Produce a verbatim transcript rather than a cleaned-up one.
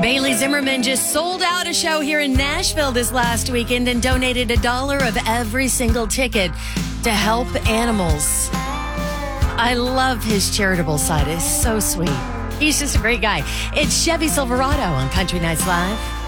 Bailey Zimmerman just sold out a show here in Nashville this last weekend and donated a dollar of every single ticket to help animals. I love his charitable side. It's so sweet. He's just a great guy. It's Chevy Silverado on Country Nights Live.